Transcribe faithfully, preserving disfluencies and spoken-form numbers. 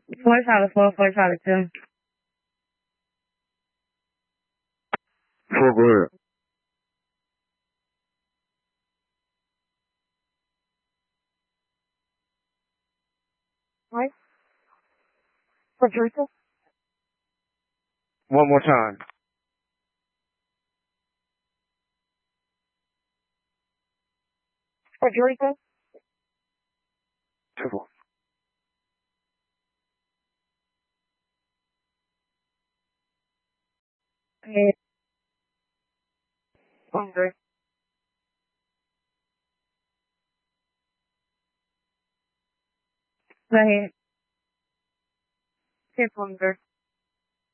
Four solid four, four solid two. Four, go ahead. What? For Teresa? One more time. For Teresa? Two, four. Yeah. Hunger. Go ahead. Tip hunger.